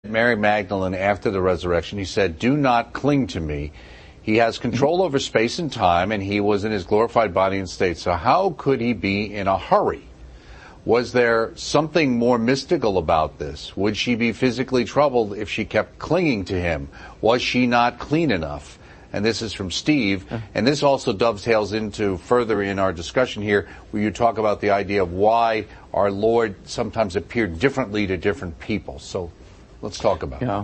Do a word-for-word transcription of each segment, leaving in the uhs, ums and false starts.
Mary Magdalene, after the resurrection, he said, "Do not cling to me." He has control over space and time, and he was in his glorified body and state. So how could he be in a hurry? Was there something more mystical about this? Would she be physically troubled if she kept clinging to him? Was she not clean enough? And this is from Steve. And this also dovetails into further in our discussion here, where you talk about the idea of why our Lord sometimes appeared differently to different people. So let's talk about yeah. it.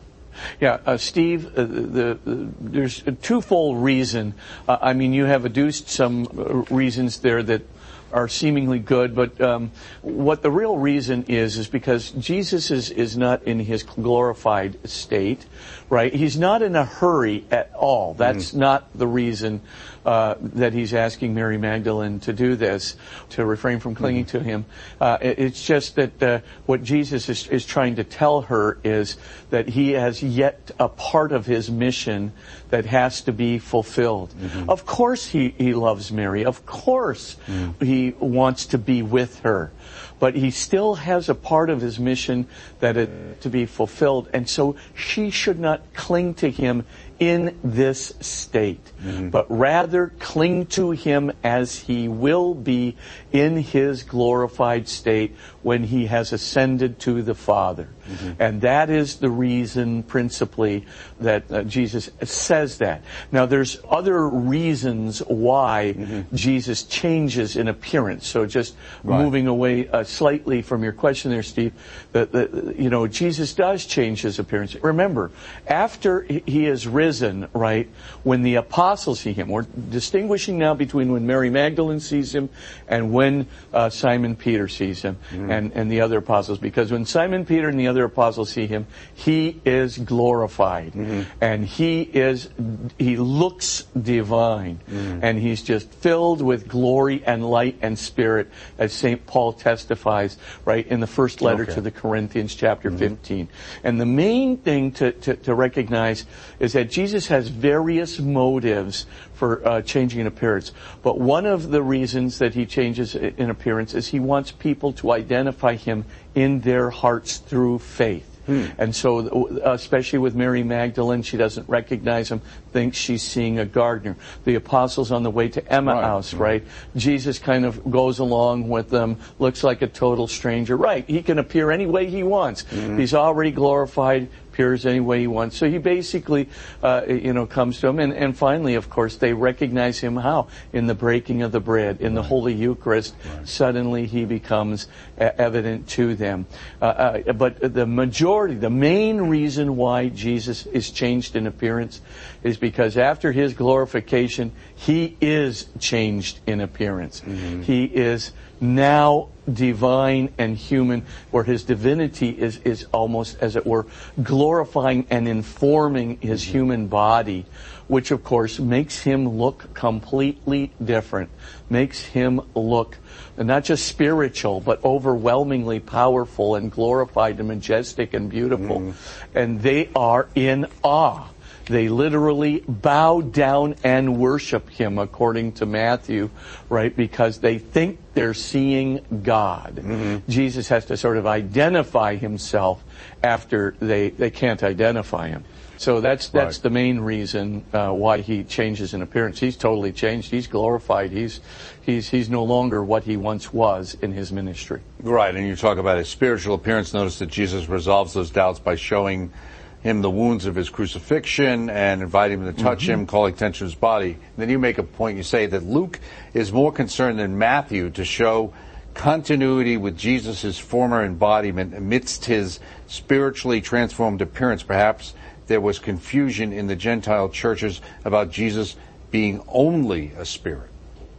Yeah, uh, Steve, uh, the, the, there's a twofold reason. Uh, I mean, you have adduced some uh, reasons there that are seemingly good, but um, what the real reason is is because Jesus is, is not in his glorified state, right? He's not in a hurry at all. That's mm-hmm. not the reason uh, that he's asking Mary Magdalene to do this, to refrain from clinging mm-hmm. to him. Uh, it, it's just that uh, what Jesus is, is trying to tell her is that he has yet a part of his mission that has to be fulfilled. Mm-hmm. Of course he, he loves Mary. Of course mm-hmm. he wants to be with her. But he still has a part of his mission that is to be fulfilled. And so she should not cling to him in this state, mm-hmm. but rather cling to him as he will be in his glorified state when he has ascended to the Father. Mm-hmm. And that is the reason principally that uh, Jesus says that. Now there's other reasons why mm-hmm. Jesus changes in appearance. So just right. moving away uh, slightly from your question there, Steve, that the, you know, Jesus does change his appearance. Remember, after he is risen, right, when the apostles see him, we're distinguishing now between when Mary Magdalene sees him and when uh, Simon Peter sees him mm-hmm. and, and the other apostles. Because when Simon Peter and the other apostles see him, he is glorified. Mm-hmm. And he is, he looks divine. Mm-hmm. And he's just filled with glory and light and spirit, as Saint Paul testifies, right, in the first letter okay. to the Corinthians, chapter mm-hmm. fifteen. And the main thing to, to, to recognize is that Jesus has various motives for uh, changing in appearance. But one of the reasons that he changes in appearance is he wants people to identify him in their hearts through faith. Hmm. And so, especially with Mary Magdalene, she doesn't recognize him, thinks she's seeing a gardener. The apostles on the way to Emmaus, right. right? Jesus kind of goes along with them, looks like a total stranger. Right, he can appear any way he wants. Mm-hmm. He's already glorified, appears any way he wants. So he basically, uh, you know, comes to them. And, and finally, of course, they recognize him how? In the breaking of the bread, in right. the Holy Eucharist. Right. Suddenly he becomes uh, evident to them. Uh, uh, but the majority, the main reason why Jesus is changed in appearance is because after his glorification, he is changed in appearance. Mm-hmm. He is now divine and human, where his divinity is, is almost, as it were, glorifying and informing his mm-hmm. human body, which of course makes him look completely different, makes him look not just spiritual, but overwhelmingly powerful and glorified and majestic and beautiful. Mm-hmm. And they are in awe. They literally bow down and worship him, according to Matthew, right? Because they think they're seeing God. Mm-hmm. Jesus has to sort of identify himself after they, they can't identify him. So that's that's right. the main reason uh, why he changes in appearance. He's totally changed. He's glorified. He's he's he's no longer what he once was in his ministry. Right, and you talk about his spiritual appearance. Notice that Jesus resolves those doubts by showing him the wounds of his crucifixion and inviting him to touch mm-hmm. him, calling attention to his body. And then you make a point, you say that Luke is more concerned than Matthew to show continuity with Jesus' former embodiment amidst his spiritually transformed appearance. Perhaps there was confusion in the Gentile churches about Jesus being only a spirit.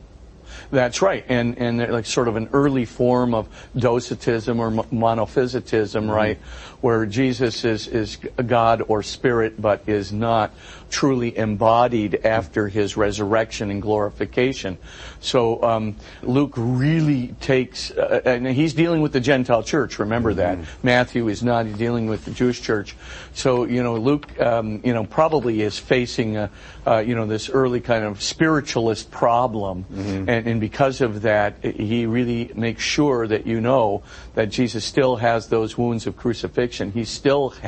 That's right, and and like sort of an early form of docetism or monophysitism, mm-hmm. right, where Jesus is is God or spirit, but is not truly embodied after his resurrection and glorification. So um, Luke really takes, uh, and he's dealing with the Gentile church, remember that. Mm-hmm. Matthew is not dealing with the Jewish church. So, you know, Luke, um, you know, probably is facing, a, uh, you know, this early kind of spiritualist problem. Mm-hmm. And, and because of that, he really makes sure that you know that Jesus still has those wounds of crucifixion. He still